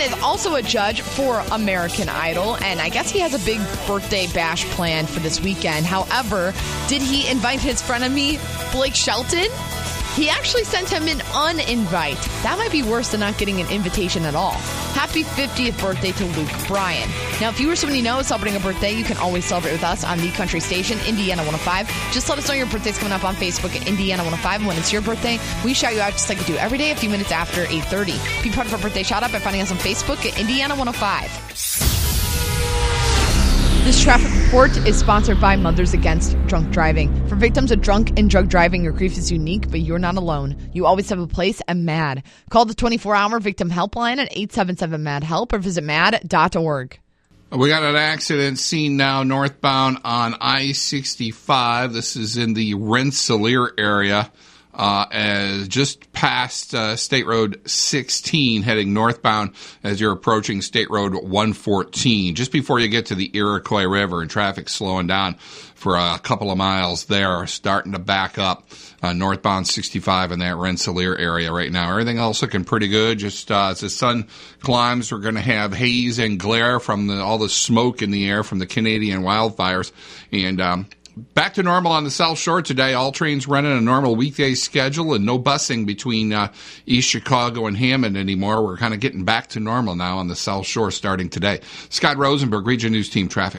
is also a judge for American Idol, and I guess he has a big birthday bash planned for this weekend. However, did he invite his frenemy, Blake Shelton? He actually sent him an uninvite. That might be worse than not getting an invitation at all. Happy 50th birthday to Luke Bryan. Now, if you or someone you know is celebrating a birthday, you can always celebrate with us on the country station, Indiana 105. Just let us know your birthday's coming up on Facebook at Indiana 105. And when it's your birthday, we shout you out just like we do every day a few minutes after 8:30. Be part of our birthday shout out by finding us on Facebook at Indiana 105. This traffic report is sponsored by Mothers Against Drunk Driving. For victims of drunk and drug driving, your grief is unique, but you're not alone. You always have a place at MAD. Call the 24-hour victim helpline at 877-MAD-HELP or visit mad.org. We got an accident scene now northbound on I-65. This is in the Rensselaer area. As just past State Road 16, heading northbound as you're approaching State Road 114. Just before you get to the Iroquois River, and traffic slowing down for a couple of miles there, starting to back up northbound 65 in that Rensselaer area right now. Everything else looking pretty good. Just as the sun climbs, we're going to have haze and glare from all the smoke in the air from the Canadian wildfires. And back to normal on the South Shore today. All trains running a normal weekday schedule and no busing between East Chicago and Hammond anymore. We're kind of getting back to normal now on the South Shore starting today. Scott Rosenberg, Region News Team Traffic.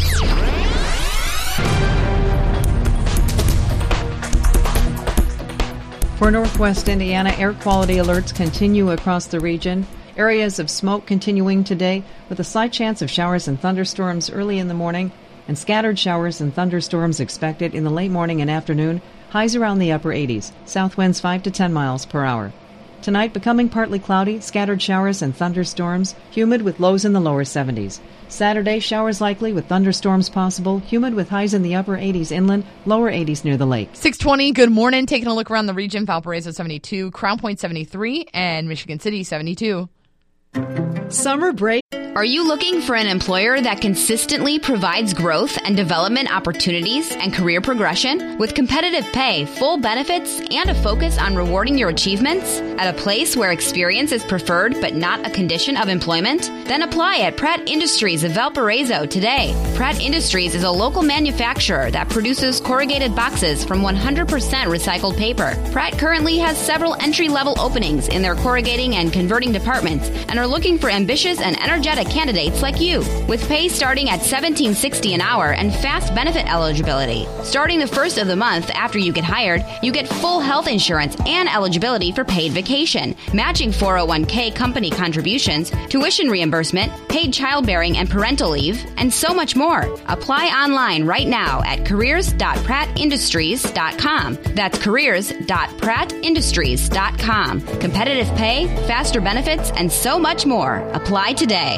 For Northwest Indiana, air quality alerts continue across the region. Areas of smoke continuing today with a slight chance of showers and thunderstorms early in the morning, and scattered showers and thunderstorms expected in the late morning and afternoon. Highs around the upper 80s. South winds 5 to 10 miles per hour. Tonight, becoming partly cloudy, scattered showers and thunderstorms, humid with lows in the lower 70s. Saturday, showers likely with thunderstorms possible, humid with highs in the upper 80s inland, lower 80s near the lake. 6:20, good morning. Taking a look around the region, Valparaiso 72, Crown Point 73, and Michigan City 72. Summer break. Are you looking for an employer that consistently provides growth and development opportunities and career progression with competitive pay, full benefits, and a focus on rewarding your achievements at a place where experience is preferred but not a condition of employment? Then apply at Pratt Industries of Valparaiso today. Pratt Industries is a local manufacturer that produces corrugated boxes from 100% recycled paper. Pratt currently has several entry-level openings in their corrugating and converting departments and are looking for ambitious and energetic candidates like you, with pay starting at $17.60 an hour and fast benefit eligibility. Starting the first of the month after you get hired, you get full health insurance and eligibility for paid vacation, matching 401k company contributions, tuition reimbursement, paid childbearing and parental leave, and so much more. Apply online right now at careers.prattindustries.com. That's careers.prattindustries.com. Competitive pay, faster benefits, and so much more. Apply today.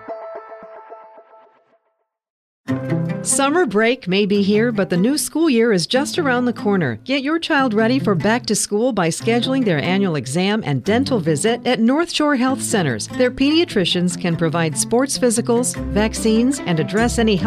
Summer break may be here, but the new school year is just around the corner. Get your child ready for back to school by scheduling their annual exam and dental visit at North Shore Health Centers. Their pediatricians can provide sports physicals, vaccines, and address any health